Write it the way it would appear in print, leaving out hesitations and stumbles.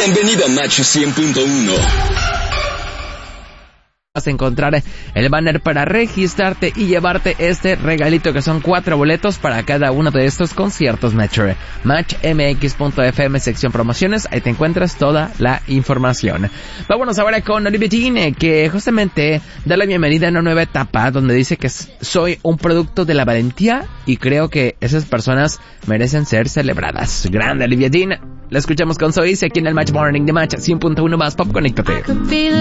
Bienvenido a Match 100.1. Vas a encontrar el banner para registrarte y llevarte este regalito que son 4 boletos para cada uno de estos conciertos Metro. MatchMX.fm, sección promociones, ahí te encuentras toda la información. Vámonos ahora con Olivia Dean, que justamente da la bienvenida a una nueva etapa donde dice que soy un producto de la valentía y creo que esas personas merecen ser celebradas. Grande Olivia Dean, la escuchamos con Zoe aquí en el Match Morning de Match 100.1 más Pop, conéctate.